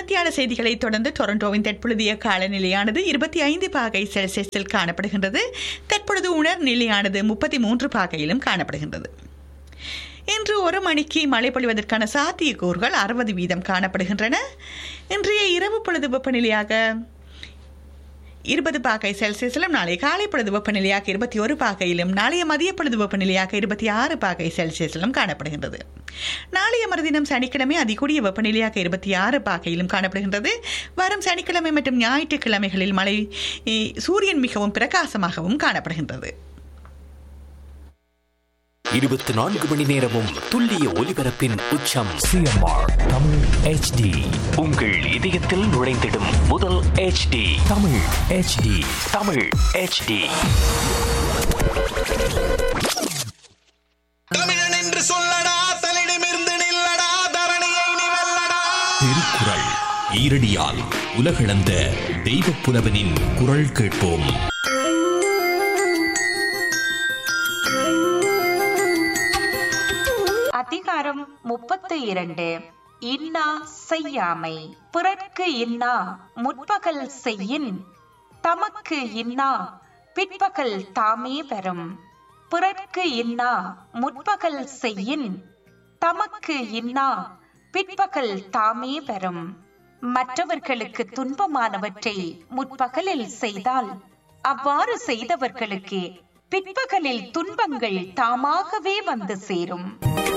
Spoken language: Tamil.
மணத்தியால செய்திகளை தொடர்ந்து டொரண்டோவின் தற்பொழுதைய காலநிலையானது 25 பாகை செல்சியஸில் காணப்படுகின்றது. தற்பொழுது உணர் நிலையானது 33 பாகையிலும் காணப்படுகின்றது. இன்று 1 மணிக்கு மழை பொழிவதற்கான சாத்தியக்கூறுகள் 60% காணப்படுகின்றன. இன்றைய இரவு பொழுது வெப்பநிலையாக 20 பாகை செல்சியஸிலும், நாளை காலை பொழுது வெப்பநிலையாக 21 பாகையிலும், நாளைய மதிய பொழுது வெப்பநிலையாக 26 பாகை செல்சியஸிலும் காணப்படுகின்றது. நாளைய மறுதினம் சனிக்கிழமை அதிகூடிய வெப்பநிலையாக 26 பாகையிலும் காணப்படுகின்றது. வரும் சனிக்கிழமை மற்றும் ஞாயிற்றுக்கிழமைகளில் மழை சூரியன் மிகவும் பிரகாசமாகவும் காணப்படுகின்றது. 24 மணி நேரமும் துல்லிய ஒலிபரப்பின் உச்சம் சிஎம்ஆர் தமிழ் HD. உங்கள் இதயத்தில் நுழைந்திடும் முதல் HD Tamil HD. Tamil HD. தமிழன் என்று சொல்லடா, தலிடமிருந்து நில்லடா, தரணியை நீ வெல்லடா. திருக்குறள் ஈரடியால் உலகளந்த தெய்வப் புலவனின் குரல் கேட்போம். அதிகாரம் 32. இன்னா செய்யாமை. பிறர்க்கு இன்னா முற்பகல் செய்யின், தமக்கு இன்னா பிற்பகல் தாமே பெறும். பிறர்க்கு இன்னா முற்பகல் செய்யின், தமக்கு இன்னா பிற்பகல் தாமே பெறும். மற்றவர்களுக்கு துன்பமானவற்றை முற்பகலில் செய்தால் அவ்வாறு செய்தவர்களுக்கு பிற்பகலில் துன்பங்கள் தாமாகவே வந்து சேரும்.